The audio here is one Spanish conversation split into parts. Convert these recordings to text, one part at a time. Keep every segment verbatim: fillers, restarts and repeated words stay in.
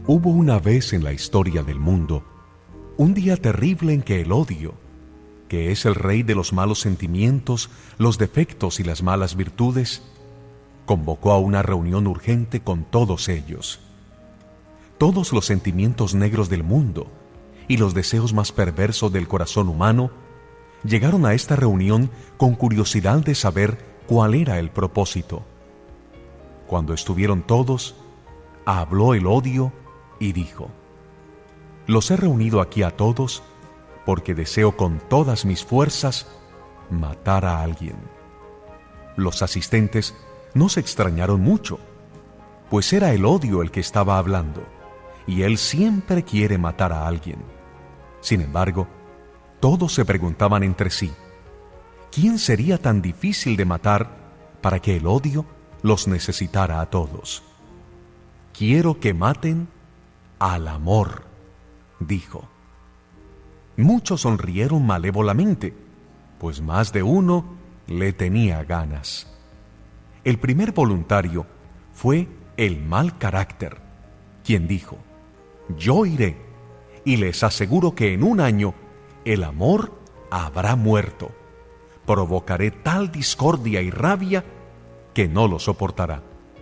Hubo una vez en la historia del mundo un día terrible en que el odio, que es el rey de los malos sentimientos, los defectos y las malas virtudes, convocó a una reunión urgente con todos ellos. Todos los sentimientos negros del mundo y los deseos más perversos del corazón humano llegaron a esta reunión con curiosidad de saber cuál era el propósito. Cuando estuvieron todos, habló el odio y dijo: los he reunido aquí a todos porque deseo con todas mis fuerzas matar a alguien. Los asistentes no se extrañaron mucho, pues era el odio el que estaba hablando, y él siempre quiere matar a alguien. Sin embargo, todos se preguntaban entre sí: ¿quién sería tan difícil de matar para que el odio los necesitara a todos? Quiero que maten al amor, dijo. Muchos sonrieron malévolamente, pues más de uno le tenía ganas. El primer voluntario fue el mal carácter, quien dijo: yo iré, y les aseguro que en un año el amor habrá muerto. Provocaré tal discordia y rabia que no lo soportará.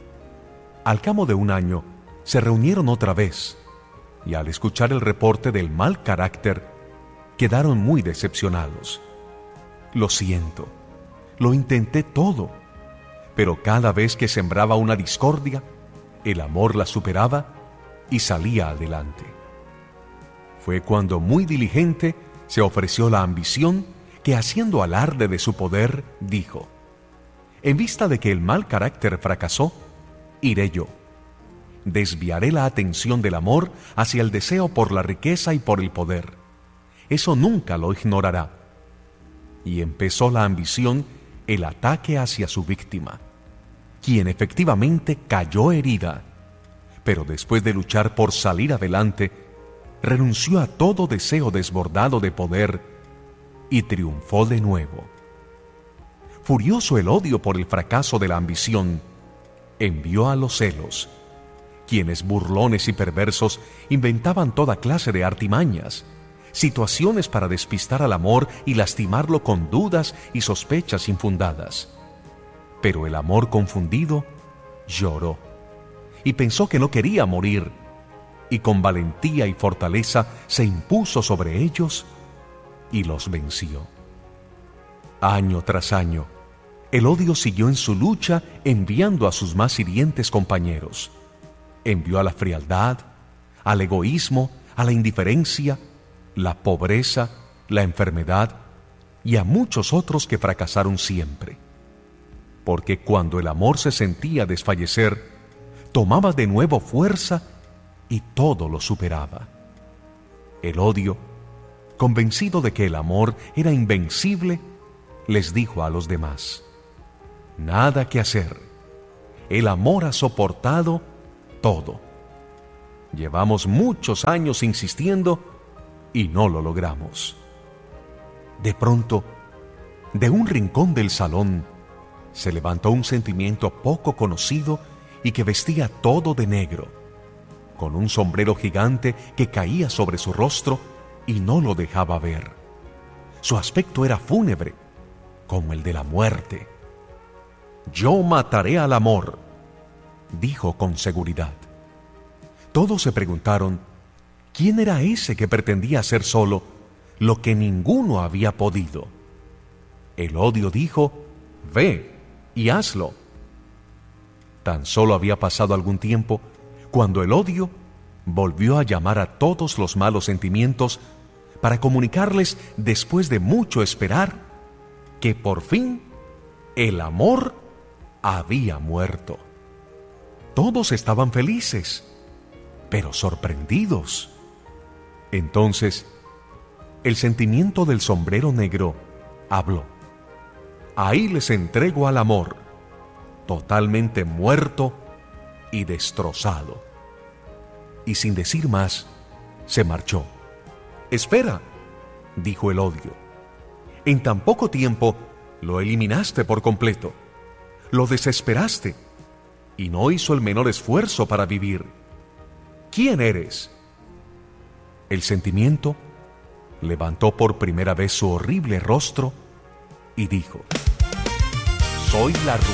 Al cabo de un año, se reunieron otra vez, y al escuchar el reporte del mal carácter, quedaron muy decepcionados. Lo siento, lo intenté todo, pero cada vez que sembraba una discordia, el amor la superaba y salía adelante. Fue cuando, muy diligente, se ofreció la ambición que, haciendo alarde de su poder, dijo: en vista de que el mal carácter fracasó, iré yo. Desviaré la atención del amor hacia el deseo por la riqueza y por el poder. Eso nunca lo ignorará. Y empezó la ambición el ataque hacia su víctima, quien efectivamente cayó herida, pero después de luchar por salir adelante, renunció a todo deseo desbordado de poder y triunfó de nuevo. Furioso el odio por el fracaso de la ambición, envió a los celos, quienes, burlones y perversos, inventaban toda clase de artimañas, situaciones para despistar al amor y lastimarlo con dudas y sospechas infundadas. Pero el amor confundido lloró y pensó que no quería morir, y con valentía y fortaleza se impuso sobre ellos y los venció. Año tras año, el odio siguió en su lucha, enviando a sus más hirientes compañeros. Envió a la frialdad, al egoísmo, a la indiferencia, la pobreza, la enfermedad y a muchos otros que fracasaron siempre. Porque cuando el amor se sentía desfallecer, tomaba de nuevo fuerza y todo lo superaba. El odio, convencido de que el amor era invencible, les dijo a los demás: nada que hacer, el amor ha soportado todo. Llevamos muchos años insistiendo y no lo logramos. De pronto, de un rincón del salón, se levantó un sentimiento poco conocido y que vestía todo de negro, con un sombrero gigante que caía sobre su rostro y no lo dejaba ver. Su aspecto era fúnebre, como el de la muerte. Yo mataré al amor, dijo con seguridad. Todos se preguntaron quién era ese que pretendía hacer solo lo que ninguno había podido. El odio dijo: ve y hazlo. Tan solo había pasado algún tiempo cuando el odio volvió a llamar a todos los malos sentimientos para comunicarles, después de mucho esperar, que por fin el amor había muerto. Todos estaban felices, pero sorprendidos. Entonces, el sentimiento del sombrero negro habló: ahí les entrego al amor, totalmente muerto y destrozado. Y sin decir más, se marchó. Espera, dijo el odio. En tan poco tiempo lo eliminaste por completo, lo desesperaste y no hizo el menor esfuerzo para vivir. ¿quién eres? El sentimiento levantó por primera vez su horrible rostro y dijo: soy la